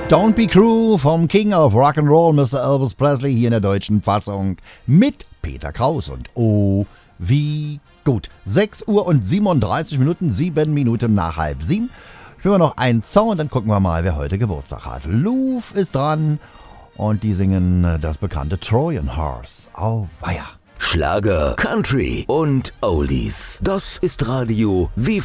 Don't Be Cruel vom King of Rock'n'Roll, Mr. Elvis Presley, hier in der deutschen Fassung mit Peter Kraus. Und oh, wie gut. 6 Uhr und 37 Minuten, 7 Minuten nach 6:30. Spielen wir noch einen Song und dann gucken wir mal, wer heute Geburtstag hat. Louvre ist dran und die singen das bekannte Trojan Horse. Auweia. Schlager, Country und Oldies. Das ist Radio wie